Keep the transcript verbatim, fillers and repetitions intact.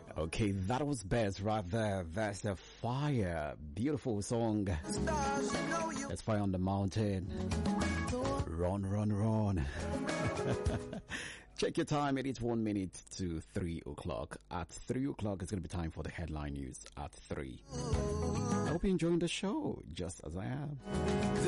Okay, that was best right there. That's a fire. Beautiful song. That's Fire on the Mountain. Run, run, run. Check your time. It is one minute to three o'clock. At three o'clock, it's going to be time for the headline news at three. I hope you're enjoying the show, just as I am.